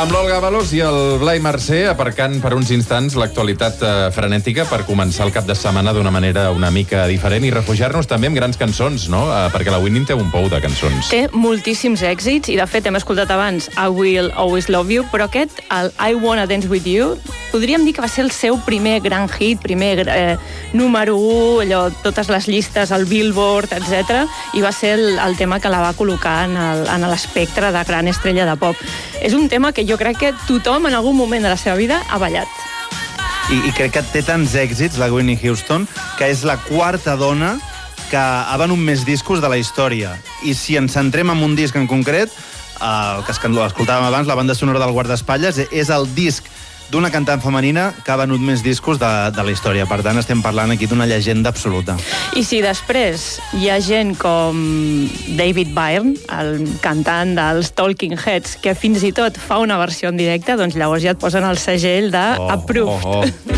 Amb l'Olga Veloz i el Blai Mercè aparcant per uns instants l'actualitat frenètica per començar el cap de setmana d'una manera una mica diferent i refugiar-nos també amb grans cançons, no? Perquè la Whitney té un pou de cançons. Té moltíssims èxits i de fet hem escoltat abans I Will Always Love You, però aquest, el I Wanna Dance With You, podríem dir que va ser el seu primer gran hit, primer número 1, allò, totes les llistes, el Billboard, etc. I va ser el tema que la va col·locar en l'espectre de gran estrella de pop. És un tema que jo crec que tothom en algun moment de la seva vida ha ballat. I crec que té tants èxits, la Whitney Houston, que és la quarta dona que ha venut més discos de la història. I si ens centrem en un disc en concret, el que escoltàvem abans, la banda sonora del Guardaespatlles, és el disc d'una cantant femenina que ha venut més discos de la història. Per tant, estem parlant aquí d'una llegenda absoluta. I si després hi ha gent com David Byrne, el cantant dels Talking Heads, que fins i tot fa una versió en directe, doncs llavors ja et posen el segell d'Approved.